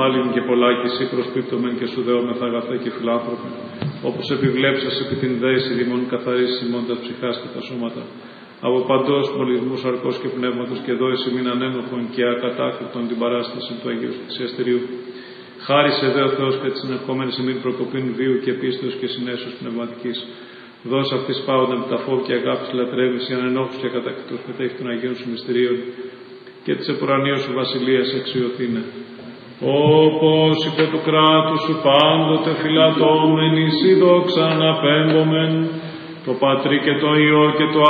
πάλιν και πολλάκισι προσπίπτωμεν και σου δεόμεθα αγαθέ και φιλάνθρωπε, όπως επιβλέψας επί την δέση δήμων καθαρίσεις ημών τα ψυχάς και τα σώματα. Από παντός μολυσμούς αρκός και πνεύματος και δόηση μην ανέμοχων και ακατάκριτον την παράσταση του Αγίου Θυσιαστηρίου. Χάρισε δε ο Θεός και τις συνεχόμενες ημίν προκοπήν βίου και πίστεως και συνέσεως πνευματικής. Δώσε αυτής πάοντα με τα φόβ και αγάπης λατρεύεις, οι ανενόχους και ακατακτούς μετέχει των Αγίων σου μυστηρίων και της επουρανίου σου βασιλείας εξιωθήνε. Όπως υπό του κράτους σου πάντοτε φυλατώμενοι, σοι δόξα αναπέμπομεν, το Πατρί και το Υιό και το